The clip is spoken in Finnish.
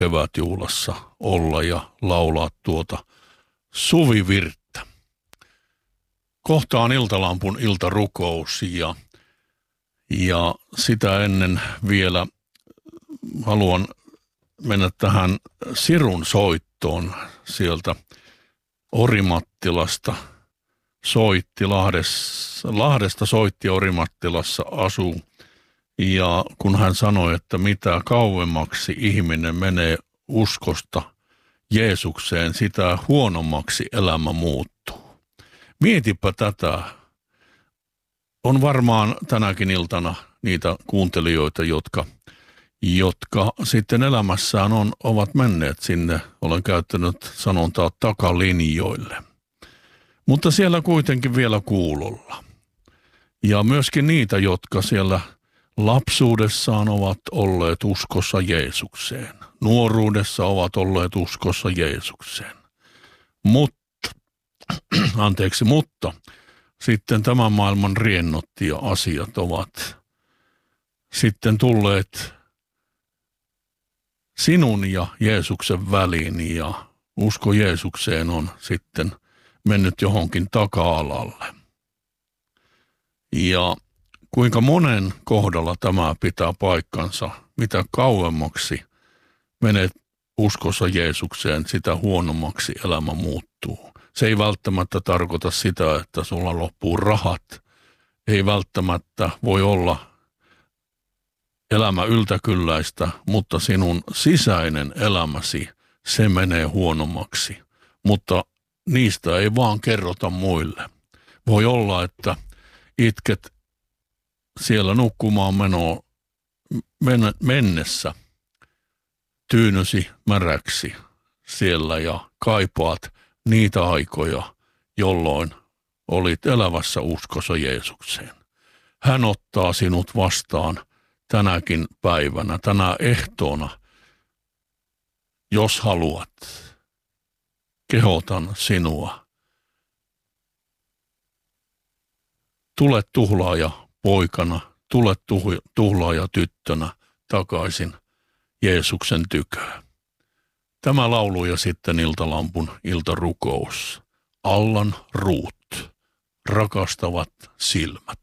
kevätjuhlassa olla ja laulaa tuota suvivirttä. Kohta on Iltalampun iltarukous ja sitä ennen vielä haluan mennä tähän sirun soittoon sieltä Orimattilasta. Lahdesta soitti Orimattilassa asuu. Ja kun hän sanoi, että mitä kauemmaksi ihminen menee uskosta Jeesukseen, sitä huonommaksi elämä muuttuu. Mietipä tätä. On varmaan tänäkin iltana niitä kuuntelijoita, jotka sitten elämässään ovat menneet sinne, olen käyttänyt sanontaa takalinjoille. Mutta siellä kuitenkin vielä kuulolla. Ja myöskin niitä, jotka siellä lapsuudessaan ovat olleet uskossa Jeesukseen. Nuoruudessa ovat olleet uskossa Jeesukseen. Mutta sitten tämän maailman riennotti asiat ovat sitten tulleet sinun ja Jeesuksen väliin ja usko Jeesukseen on sitten mennyt johonkin taka-alalle. Ja kuinka monen kohdalla tämä pitää paikkansa, mitä kauemmaksi menet uskossa Jeesukseen, sitä huonommaksi elämä muuttuu. Se ei välttämättä tarkoita sitä, että sulla loppuu rahat. Ei välttämättä voi olla elämä yltäkylläistä, mutta sinun sisäinen elämäsi, se menee huonommaksi. Mutta niistä ei vaan kerrota muille. Voi olla, että itket siellä nukkumaan mennessä tyynysi märäksi siellä ja kaipaat niitä aikoja, jolloin olit elävässä uskossa Jeesukseen. Hän ottaa sinut vastaan tänäkin päivänä, tänä ehtoona. Jos haluat, kehotan sinua. Tule tuhlaaja poikana, tule tuhlaaja tyttönä takaisin Jeesuksen tyköön. Tämä laulu ja sitten Iltalampun iltarukous. Allan Ruut, rakastavat silmät.